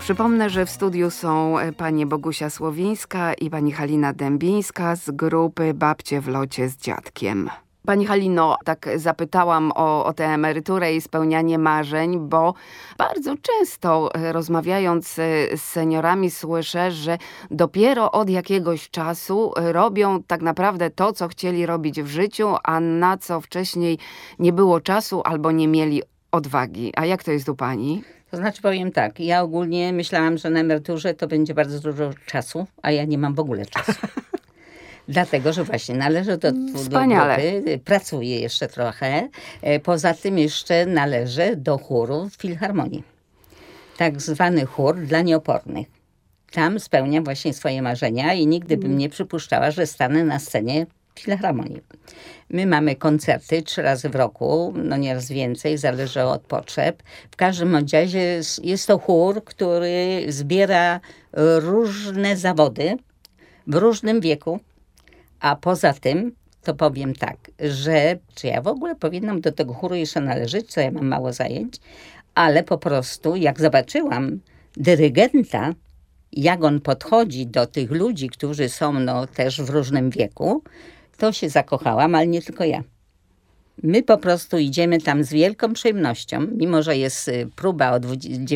Przypomnę, że w studiu są pani Bogusia Słowińska i pani Halina Dębińska z grupy Babcie w locie z dziadkiem. Pani Halino, tak zapytałam o tę emeryturę i spełnianie marzeń, bo bardzo często rozmawiając z seniorami słyszę, że dopiero od jakiegoś czasu robią tak naprawdę to, co chcieli robić w życiu, a na co wcześniej nie było czasu albo nie mieli odwagi. A jak to jest u pani? To znaczy powiem tak, ja ogólnie myślałam, że na emeryturze to będzie bardzo dużo czasu, a ja nie mam w ogóle czasu. Dlatego, że właśnie należę do grupy, pracuję jeszcze trochę. Poza tym jeszcze należę do chóru w Filharmonii. Tak zwany chór dla nieopornych. Tam spełniam właśnie swoje marzenia i nigdy bym nie przypuszczała, że stanę na scenie Filharmonii. My mamy koncerty 3 razy w roku, no nieraz więcej, zależy od potrzeb. W każdym razie jest to chór, który zbiera różne zawody w różnym wieku. A poza tym, to powiem tak, że czy ja w ogóle powinnam do tego chóru jeszcze należeć, co ja mam mało zajęć, ale po prostu jak zobaczyłam dyrygenta, jak on podchodzi do tych ludzi, którzy są też w różnym wieku, to się zakochałam, ale nie tylko ja. My po prostu idziemy tam z wielką przyjemnością, mimo że jest próba o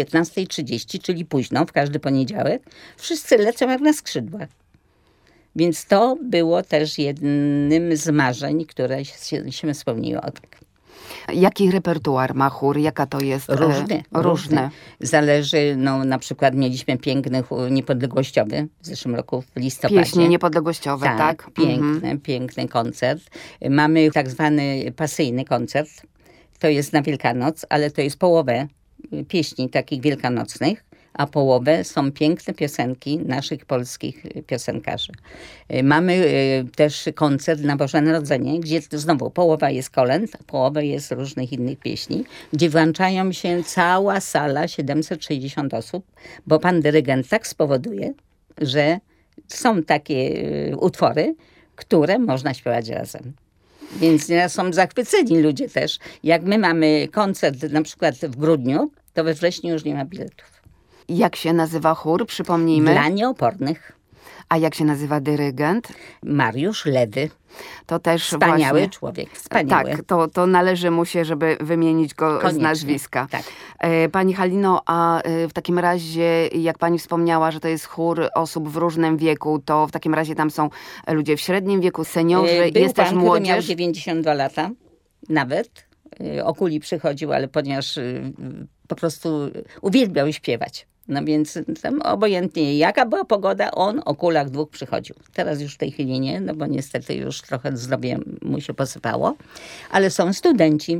19:30, czyli późno, w każdy poniedziałek, wszyscy lecą jak na skrzydłach. Więc to było też jednym z marzeń, które się spełniło. Jaki repertuar ma chór? Jaka to jest? Różne. Zależy, na przykład mieliśmy piękny chór niepodległościowy w zeszłym roku w listopadzie. Pieśni niepodległościowe, tak? Piękny koncert. Mamy tak zwany pasyjny koncert. To jest na Wielkanoc, ale to jest połowę pieśni takich wielkanocnych. A połowę są piękne piosenki naszych polskich piosenkarzy. Mamy też koncert na Boże Narodzenie, gdzie znowu połowa jest kolęd, a połowa jest różnych innych pieśni, gdzie włączają się cała sala, 760 osób, bo pan dyrygent tak spowoduje, że są takie utwory, które można śpiewać razem. Więc nieraz są zachwyceni ludzie też. Jak my mamy koncert na przykład w grudniu, to we wrześniu już nie ma biletów. Jak się nazywa chór? Przypomnijmy. Dla nieopornych. A jak się nazywa dyrygent? Mariusz Lewy. To też wspaniały człowiek. Wspaniały. Tak, to należy mu się, żeby wymienić go koniecznie, z nazwiska. Tak. Pani Halino, a w takim razie, jak pani wspomniała, że to jest chór osób w różnym wieku, to w takim razie tam są ludzie w średnim wieku, seniorzy, Był jest pan, też młodzież. który miał 92 lata, nawet. O kuli przychodził, ale ponieważ po prostu uwielbiał śpiewać. No więc tam obojętnie jaka była pogoda, on o kulach 2 przychodził. Teraz już w tej chwili nie, bo niestety już trochę zdrowie mu się posypało. Ale są studenci,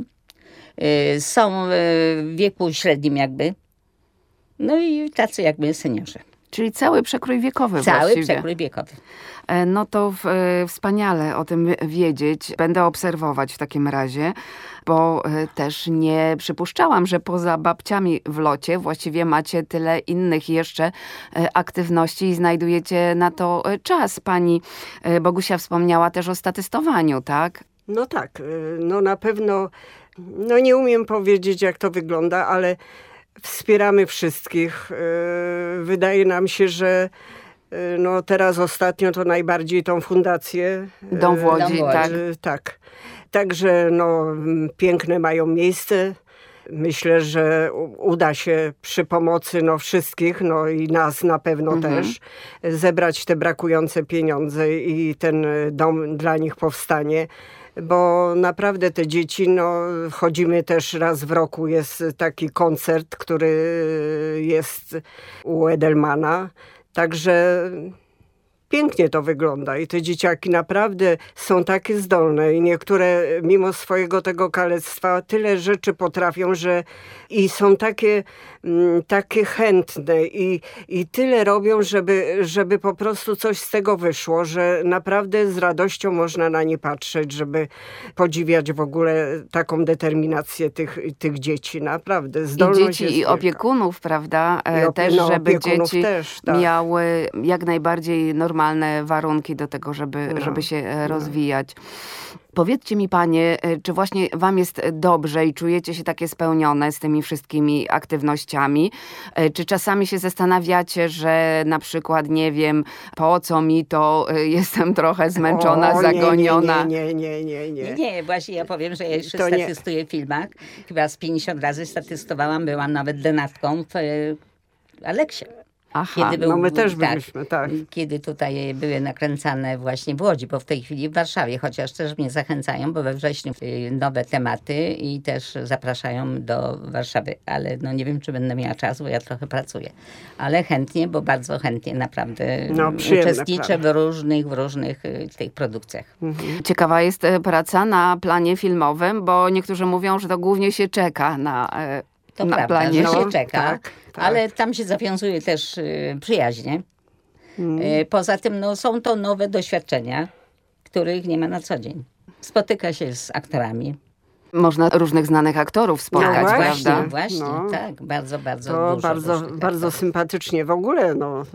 są w wieku średnim jakby, no i tacy jakby seniorzy. Czyli cały przekrój wiekowy Cały właściwie. przekrój wiekowy. No to wspaniale o tym wiedzieć. Będę obserwować w takim razie, bo też nie przypuszczałam, że poza babciami w locie właściwie macie tyle innych jeszcze aktywności i znajdujecie na to czas. Pani Bogusia wspomniała też o statystowaniu, tak? No tak, na pewno, nie umiem powiedzieć, jak to wygląda, ale wspieramy wszystkich. Wydaje nam się, że teraz ostatnio to najbardziej tą fundację. Dom w Łodzi, tak. Tak. Także piękne mają miejsce. Myślę, że uda się przy pomocy wszystkich, i nas na pewno też, zebrać te brakujące pieniądze i ten dom dla nich powstanie. Bo naprawdę te dzieci, chodzimy też raz w roku, jest taki koncert, który jest u Edelmana. Także pięknie to wygląda i te dzieciaki naprawdę są takie zdolne i niektóre mimo swojego tego kalectwa tyle rzeczy potrafią, że i są takie chętne i tyle robią, żeby po prostu coś z tego wyszło, że naprawdę z radością można na nie patrzeć, żeby podziwiać w ogóle taką determinację tych dzieci. Naprawdę zdolność i dzieci i opiekunów, prawda? Też, żeby dzieci też, tak. miały jak najbardziej normalne normalne warunki do tego, żeby się rozwijać. Powiedzcie mi panie, czy właśnie wam jest dobrze i czujecie się takie spełnione z tymi wszystkimi aktywnościami? Czy czasami się zastanawiacie, że na przykład, nie wiem, po co mi to, jestem trochę zmęczona, zagoniona? Nie, właśnie ja powiem, że ja jeszcze statystuję w filmach. Chyba z 50 razy statystowałam, byłam nawet denatką w Aleksie. Aha, my też byliśmy, tak. Kiedy tutaj były nakręcane właśnie w Łodzi, bo w tej chwili w Warszawie, chociaż też mnie zachęcają, bo we wrześniu nowe tematy i też zapraszają do Warszawy, ale nie wiem, czy będę miała czas, bo ja trochę pracuję. Ale chętnie, bo bardzo chętnie naprawdę uczestniczę w różnych tych produkcjach. Ciekawa jest praca na planie filmowym, bo niektórzy mówią, że to głównie się czeka na To prawda, planie. że się czeka, tak. ale tam się zawiązuje też przyjaźnie. Poza tym są to nowe doświadczenia, których nie ma na co dzień. Spotyka się z aktorami. Można różnych znanych aktorów spotkać, prawda? Właśnie, tak. Bardzo to dużo. bardzo sympatycznie w ogóle,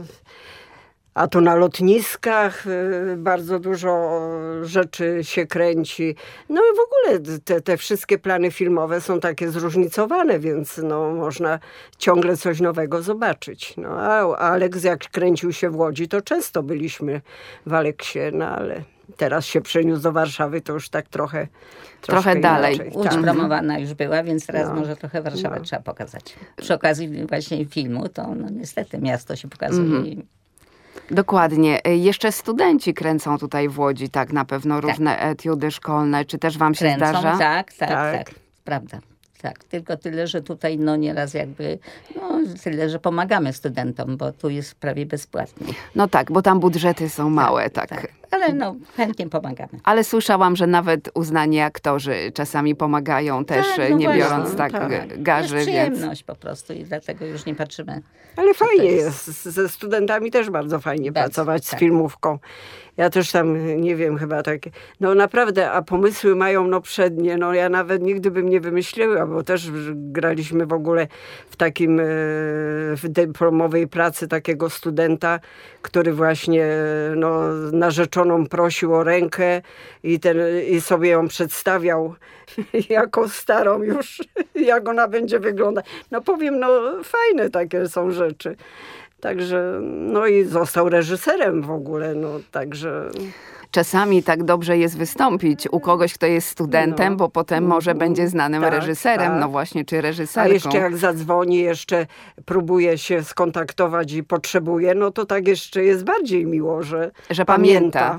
A tu na lotniskach bardzo dużo rzeczy się kręci. No i w ogóle te wszystkie plany filmowe są takie zróżnicowane, więc można ciągle coś nowego zobaczyć. A Aleks jak kręcił się w Łodzi, to często byliśmy w Aleksie, ale teraz się przeniósł do Warszawy, to już tak trochę dalej. Łódź promowana już była, więc teraz może trochę Warszawę trzeba pokazać. Przy okazji właśnie filmu, to niestety miasto się pokazuje. Dokładnie. Jeszcze studenci kręcą tutaj w Łodzi, tak, na pewno różne etiudy szkolne. Czy też wam się zdarza? Tak. Prawda. Tak, tylko tyle, że tutaj nieraz tyle, że pomagamy studentom, bo tu jest prawie bezpłatnie. No tak, bo tam budżety są małe, tak. Ale chętnie pomagamy. Ale słyszałam, że nawet uznani aktorzy czasami pomagają też, nie biorąc garzy. Jest przyjemność po prostu i dlatego już nie patrzymy. Ale fajnie jest. Ze studentami też bardzo fajnie pracować z filmówką. Ja też tam, nie wiem, chyba takie, naprawdę, a pomysły mają przednie. Ja nawet nigdy bym nie wymyśliła, bo też graliśmy w ogóle w takim, w dyplomowej pracy takiego studenta, który właśnie, narzeczoną prosił o rękę i sobie ją przedstawiał jako starą już, jak ona będzie wyglądać. Powiem, fajne takie są rzeczy. Także, i został reżyserem w ogóle, także... Czasami tak dobrze jest wystąpić u kogoś, kto jest studentem, bo potem może będzie znanym reżyserem, właśnie, czy reżyserką. A jeszcze jak zadzwoni, jeszcze próbuje się skontaktować i potrzebuje, to tak jeszcze jest bardziej miło, że pamięta.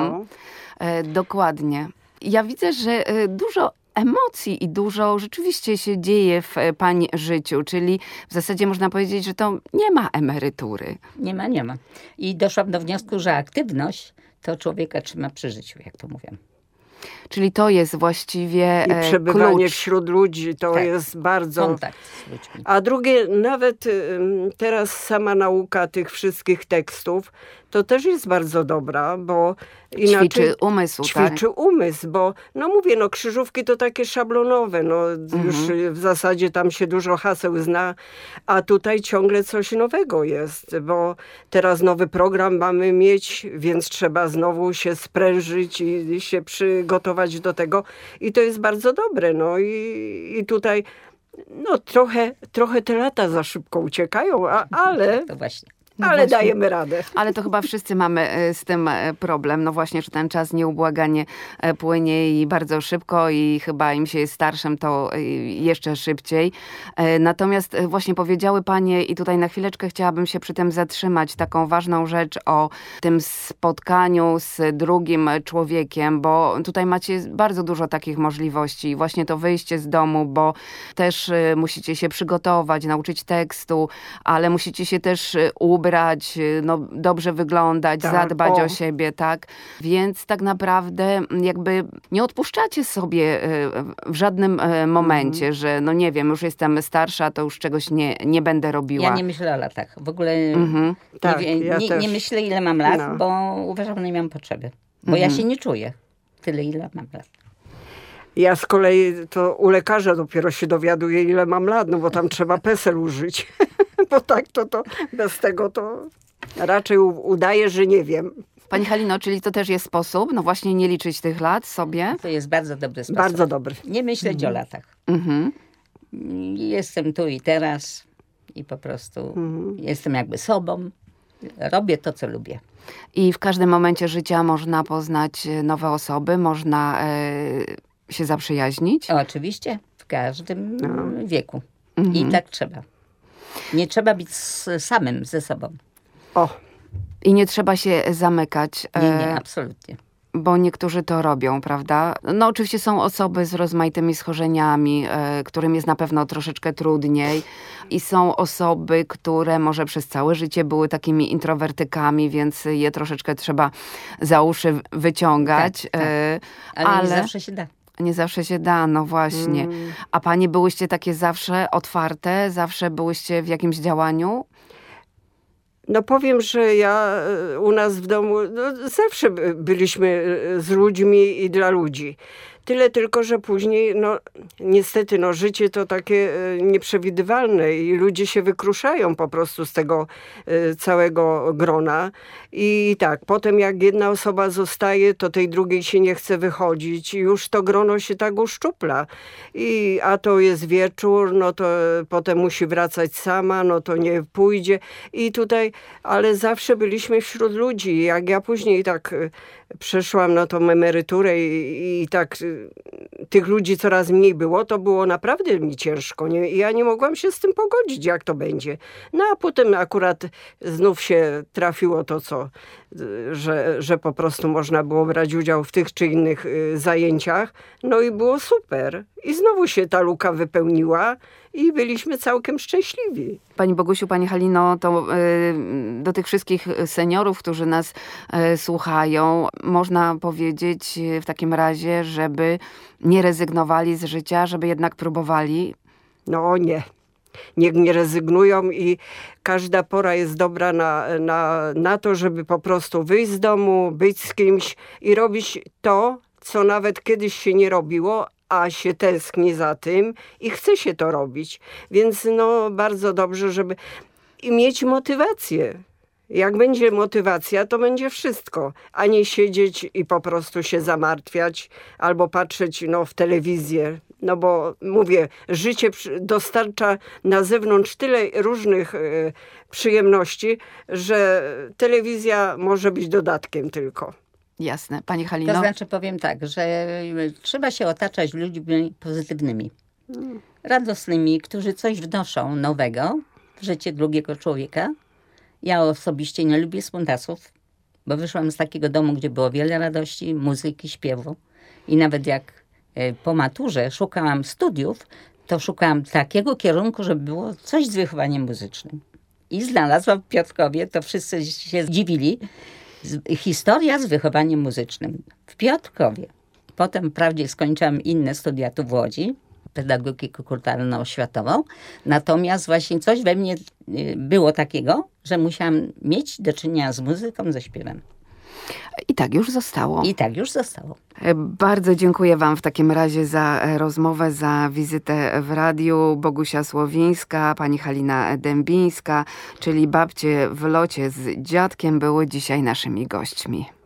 Dokładnie. Ja widzę, że dużo emocji i dużo rzeczywiście się dzieje w pani życiu, czyli w zasadzie można powiedzieć, że to nie ma emerytury. Nie ma. I doszłam do wniosku, że aktywność to człowieka trzyma przy życiu, jak to mówię. Czyli to jest właściwie i przebywanie klucz. Wśród ludzi, to jest bardzo... Kontakt z ludźmi. A drugie, nawet teraz sama nauka tych wszystkich tekstów, to też jest bardzo dobra, bo inaczej... Ćwiczy umysł, Ćwiczy umysł, bo mówię, krzyżówki to takie szablonowe, już w zasadzie tam się dużo haseł zna, a tutaj ciągle coś nowego jest, bo teraz nowy program mamy mieć, więc trzeba znowu się sprężyć i się przygotować do tego i to jest bardzo dobre, i tutaj trochę te lata za szybko uciekają, ale... To właśnie. Ale dajemy radę. Ale to chyba wszyscy mamy z tym problem. Właśnie, że ten czas nieubłaganie płynie i bardzo szybko i chyba im się jest starszym, to jeszcze szybciej. Natomiast właśnie powiedziały panie i tutaj na chwileczkę chciałabym się przy tym zatrzymać, taką ważną rzecz o tym spotkaniu z drugim człowiekiem, bo tutaj macie bardzo dużo takich możliwości. Właśnie to wyjście z domu, bo też musicie się przygotować, nauczyć tekstu, ale musicie się też ubrać, dobrze wyglądać, zadbać o siebie, tak? Więc tak naprawdę jakby nie odpuszczacie sobie w żadnym momencie, że nie wiem, już jestem starsza, to już czegoś nie będę robiła. Ja nie myślę o latach. W ogóle nie myślę, ile mam lat, bo uważam, że nie mam potrzeby. Bo ja się nie czuję tyle, ile mam lat. Ja z kolei to u lekarza dopiero się dowiaduję, ile mam lat, bo tam trzeba PESEL użyć. Bo tak to bez tego to Raczej udaję, że nie wiem. Pani Halino, czyli to też jest sposób, no właśnie nie liczyć tych lat sobie? To jest bardzo dobry sposób. Bardzo dobry. Nie myśleć o latach. Jestem tu i teraz i po prostu jestem jakby sobą. Robię to, co lubię. I w każdym momencie życia można poznać nowe osoby, można się zaprzyjaźnić? Oczywiście, w każdym wieku. I tak trzeba. Nie trzeba być samym ze sobą. O. I nie trzeba się zamykać. Nie, absolutnie. Bo niektórzy to robią, prawda? No oczywiście są osoby z rozmaitymi schorzeniami, którym jest na pewno troszeczkę trudniej. I są osoby, które może przez całe życie były takimi introwertykami, więc je troszeczkę trzeba za uszy wyciągać. Tak. Ale nie zawsze się da. Nie zawsze się da, no właśnie. A panie byłyście takie zawsze otwarte? Zawsze byłyście w jakimś działaniu? No powiem, że ja u nas w domu zawsze byliśmy z ludźmi i dla ludzi. Tyle tylko, że później, niestety, życie to takie nieprzewidywalne i ludzie się wykruszają po prostu z tego całego grona. I tak, potem jak jedna osoba zostaje, to tej drugiej się nie chce wychodzić. I już to grono się tak uszczupla. A to jest wieczór, no to potem musi wracać sama, no to nie pójdzie. I tutaj, ale zawsze byliśmy wśród ludzi. Jak ja później tak przeszłam na tą emeryturę i tak tych ludzi coraz mniej było, to było naprawdę mi ciężko. Ja nie mogłam się z tym pogodzić, jak to będzie. No a potem akurat znów się trafiło to, że po prostu można było brać udział w tych czy innych zajęciach. No i było super. I znowu się ta luka wypełniła i byliśmy całkiem szczęśliwi. Pani Bogusiu, Pani Halino, to do tych wszystkich seniorów, którzy nas słuchają, można powiedzieć w takim razie, żeby nie rezygnowali z życia, żeby jednak próbowali? No nie. Niech nie rezygnują i każda pora jest dobra na to, żeby po prostu wyjść z domu, być z kimś i robić to, co nawet kiedyś się nie robiło, a się tęskni za tym i chce się to robić. Więc bardzo dobrze, żeby mieć motywację. Jak będzie motywacja, to będzie wszystko, a nie siedzieć i po prostu się zamartwiać albo patrzeć w telewizję. No bo mówię, życie dostarcza na zewnątrz tyle różnych przyjemności, że telewizja może być dodatkiem tylko. Jasne. Pani Halino? To znaczy powiem tak, że trzeba się otaczać ludźmi pozytywnymi, radosnymi, którzy coś wnoszą nowego w życie drugiego człowieka. Ja osobiście nie lubię spuntasów, bo wyszłam z takiego domu, gdzie było wiele radości, muzyki, śpiewu. I nawet jak po maturze szukałam studiów, to szukałam takiego kierunku, żeby było coś z wychowaniem muzycznym. I znalazłam w Piotrkowie, to wszyscy się zdziwili, historia z wychowaniem muzycznym w Piotrkowie. Potem wprawdzie skończyłam inne studia tu w Łodzi, pedagogikę kulturalno-oświatową, natomiast właśnie coś we mnie było takiego, że musiałam mieć do czynienia z muzyką, ze śpiewem. I tak już zostało. I tak już zostało. Bardzo dziękuję wam w takim razie za rozmowę, za wizytę w radiu. Bogusia Słowińska, pani Halina Dębińska, czyli babcie w locie z dziadkiem były dzisiaj naszymi gośćmi.